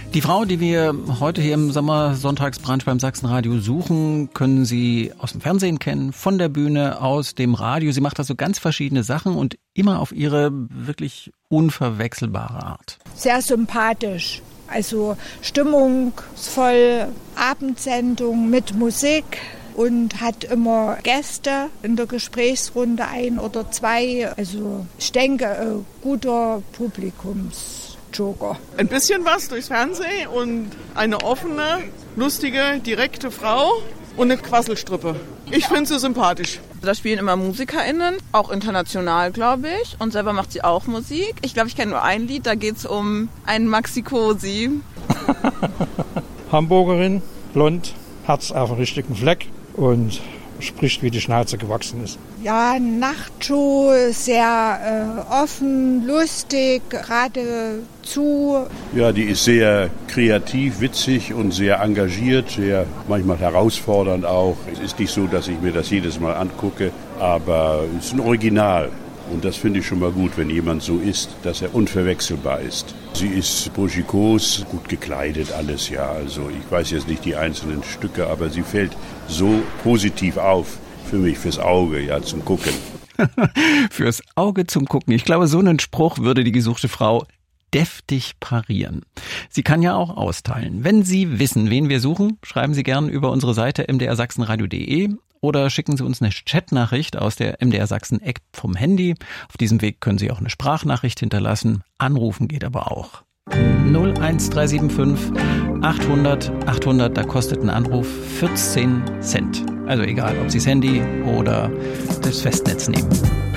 Die Frau, die wir heute hier im Sommersonntagsbrunch beim Sachsenradio suchen, können Sie aus dem Fernsehen kennen, von der Bühne, aus dem Radio. Sie macht also ganz verschiedene Sachen und immer auf ihre wirklich unverwechselbare Art. Sehr sympathisch, also stimmungsvoll, Abendsendung mit Musik und hat immer Gäste in der Gesprächsrunde, 1 oder 2. Also ich denke, guter Publikumsjoker. Ein bisschen was durchs Fernsehen und eine offene, lustige, direkte Frau und eine Quasselstrippe. Ich finde sie sympathisch. Da spielen immer MusikerInnen, auch international, glaube ich. Und selber macht sie auch Musik. Ich glaube, ich kenne nur ein Lied, da geht es um einen Maxi Cosi. Hamburgerin, blond, Herz auf dem richtigen Fleck und spricht, wie die Schnauze gewachsen ist. Ja, Nachtshow, sehr offen, lustig, geradezu. Ja, die ist sehr kreativ, witzig und sehr engagiert, sehr manchmal herausfordernd auch. Es ist nicht so, dass ich mir das jedes Mal angucke, aber es ist ein Original. Und das finde ich schon mal gut, wenn jemand so ist, dass er unverwechselbar ist. Sie ist burschikos, gut gekleidet, alles, ja. Also ich weiß jetzt nicht die einzelnen Stücke, aber sie fällt so positiv auf für mich, fürs Auge, ja, zum Gucken. Fürs Auge zum Gucken. Ich glaube, so einen Spruch würde die gesuchte Frau deftig parieren. Sie kann ja auch austeilen. Wenn Sie wissen, wen wir suchen, schreiben Sie gern über unsere Seite mdrsachsenradio.de oder schicken Sie uns eine Chatnachricht aus der MDR Sachsen App vom Handy. Auf diesem Weg können Sie auch eine Sprachnachricht hinterlassen. Anrufen geht aber auch. 01375 800 800, da kostet ein Anruf 14 Cent. Also egal, ob Sie das Handy oder das Festnetz nehmen.